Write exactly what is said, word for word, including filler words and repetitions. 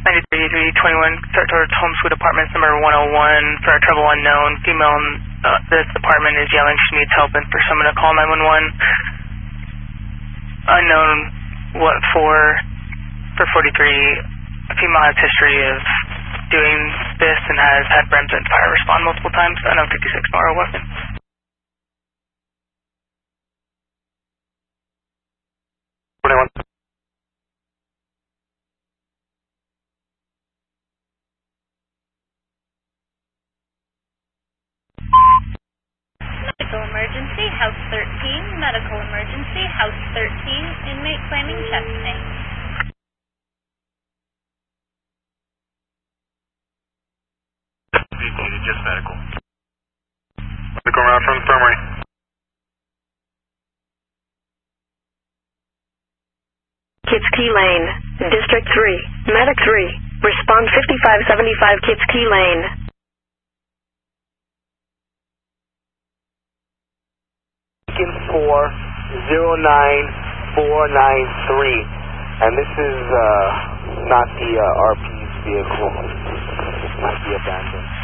ninety-three eighty-three twenty-one, start towards Home Sweet Apartments number one oh one for a trouble unknown. Female in uh, this apartment is yelling she needs help and for someone to call nine one one. Unknown what for, for forty-three. A female has history of doing this and has had Remsen fire respond multiple times. Unknown fifty-six, nor a weapon. twenty-one. Medical emergency, House thirteen. Medical emergency, House thirteen. Inmate claiming chest pain. Just medical. Medical route from infirmary. Kids Key Lane, District three, Medic three, respond fifty-five seventy-five Kids Key Lane. Beacon four zero nine four nine three, and this is uh, not the uh, R P's vehicle. It must be abandoned.